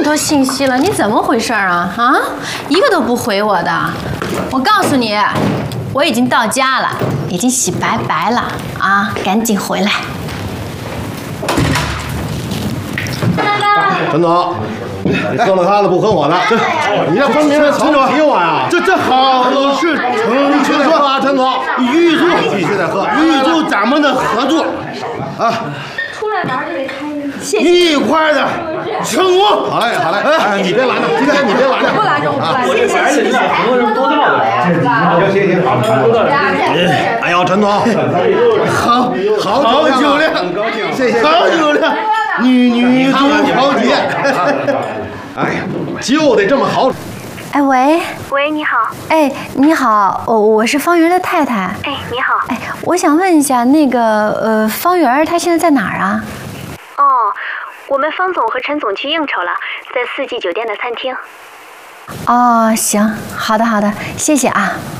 多信息了，你怎么回事啊？啊，一个都不回我的。我告诉你，我已经到家了，已经洗白白了啊！赶紧回来。 陈总，你喝了他的不喝我的，你这分明是瞧不起我呀！ 这好事成必须得喝啊，陈总， 预祝必须得喝， 预祝咱们的合作啊！ 出来玩就得开心，谢谢。 愉快的成功。 好嘞，好嘞，哎，你别拦着，今天你别拦着， 不拦着，我不拦着，谢谢。 很多人都到了呀，是吧？ 行，好，都到了。哎呦，陈总，好酒量，很高兴，谢谢， 好酒量，女中豪杰。 哎呀，就得这么好。 哎，喂， 喂，你好。 哎，你好，我是方圆的太太。 哎，你好。 哎，我想问一下，那个方圆他现在在哪儿啊？ 哦，我们方总和陈总去应酬了，在四季酒店的餐厅。 哦，行，好的，谢谢啊。